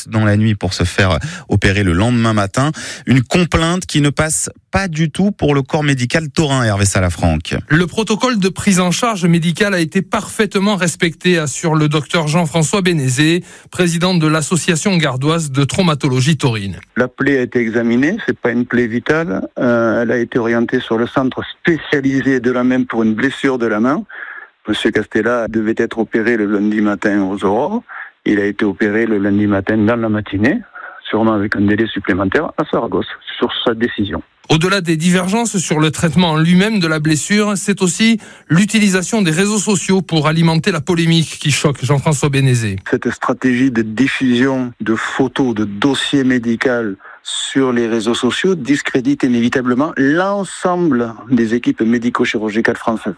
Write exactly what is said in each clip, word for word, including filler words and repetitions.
tête dans la nuit pour se faire opérer le lendemain matin. Une complainte qui ne passe pas du tout pour le corps médical taurin, Hervé Salafranc. Le protocole de prise en charge médicale a été parfaitement respecté, assure le docteur Jean-François Bénézé, président de l'association gardoise de traumatologie taurine. La plaie a été examinée, c'est pas une plaie vitale. Euh, elle a été orientée sur le centre spécialisé de la main pour une blessure de la main. Monsieur Castella devait être opéré le lundi matin aux aurores. Il a été opéré le lundi matin dans la matinée, sûrement avec un délai supplémentaire à Saragosse, sur sa décision. Au-delà des divergences sur le traitement en lui-même de la blessure, c'est aussi l'utilisation des réseaux sociaux pour alimenter la polémique qui choque Jean-François Bénézé. Cette stratégie de diffusion de photos, de dossiers médicaux sur les réseaux sociaux discrédite inévitablement l'ensemble des équipes médico-chirurgicales françaises.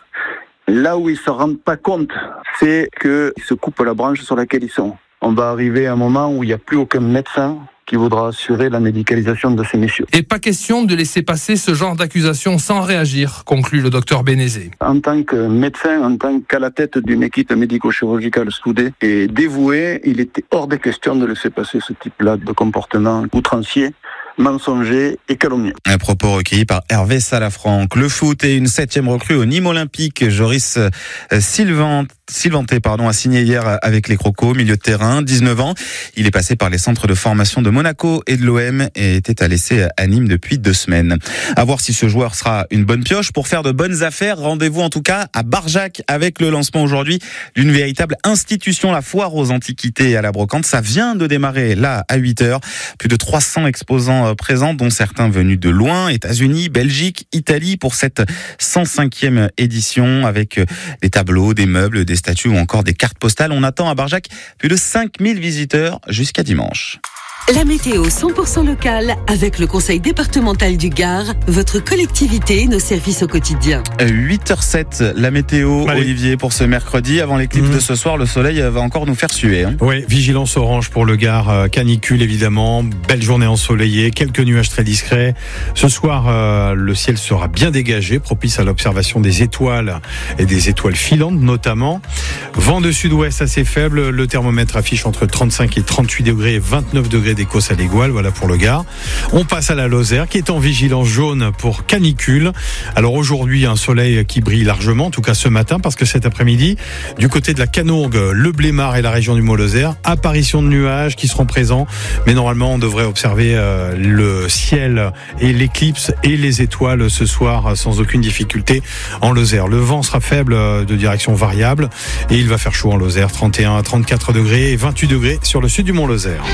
Là où ils ne se rendent pas compte, c'est qu'ils se coupent la branche sur laquelle ils sont. On va arriver à un moment où il n'y a plus aucun médecin qui voudra assurer la médicalisation de ces messieurs. Et pas question de laisser passer ce genre d'accusation sans réagir, conclut le docteur Bénézé. En tant que médecin, en tant qu'à la tête d'une équipe médico-chirurgicale soudée et dévouée, il était hors de question de laisser passer ce type-là de comportement outrancier, mensonger et calomnieux. Un propos recueilli par Hervé Salafranc. Le foot et une septième recrue au Nîmes Olympique. Joris Sylvain, Sylvanté pardon, a signé hier avec les Crocos, milieu de terrain, dix-neuf ans. Il est passé par les centres de formation de Monaco et de l'O M et était à l'essai à Nîmes depuis deux semaines. À voir si ce joueur sera une bonne pioche pour faire de bonnes affaires. Rendez-vous en tout cas à Barjac avec le lancement aujourd'hui d'une véritable institution, la foire aux antiquités et à la brocante. Ça vient de démarrer là à huit heures. Plus de trois cents exposants présents, dont certains venus de loin, États-Unis, Belgique, Italie, pour cette cent cinquième édition avec des tableaux, des meubles, des statues ou encore des cartes postales. On attend à Barjac plus de cinq mille visiteurs jusqu'à dimanche. La météo cent pour cent locale avec le conseil départemental du Gard, votre collectivité, nos services au quotidien. huit heures sept, la météo, Allez. Olivier, pour ce mercredi. Avant l'éclipse mmh. de ce soir, le soleil va encore nous faire suer. Hein. Oui, vigilance orange pour le Gard, canicule évidemment, belle journée ensoleillée, quelques nuages très discrets. Ce soir, euh, le ciel sera bien dégagé, propice à l'observation des étoiles et des étoiles filantes notamment. Vent de sud-ouest assez faible, le thermomètre affiche entre trente-cinq et trente-huit degrés et vingt-neuf degrés des Causses à l'Égoile, voilà pour le Gard. On passe à la Lozère qui est en vigilance jaune pour canicule. Alors aujourd'hui, un soleil qui brille largement, en tout cas ce matin, parce que cet après-midi, du côté de la Canourgue, le Blémard et la région du Mont-Lozère, apparition de nuages qui seront présents, mais normalement on devrait observer euh, le ciel et l'éclipse et les étoiles ce soir sans aucune difficulté en Lozère. Le vent sera faible de direction variable et il va faire chaud en Lozère, trente et un à trente-quatre degrés et vingt-huit degrés sur le sud du Mont-Lozère.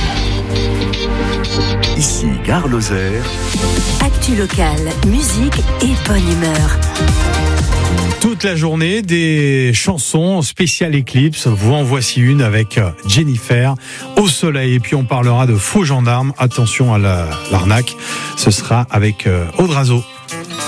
Ici, Gare Lozère. Actu locale, musique et bonne humeur. Toute la journée, des chansons spéciales Eclipse. Vous en voici une avec Jennifer, Au soleil. Et puis on parlera de faux gendarmes. Attention à la, l'arnaque. Ce sera avec Audrazo.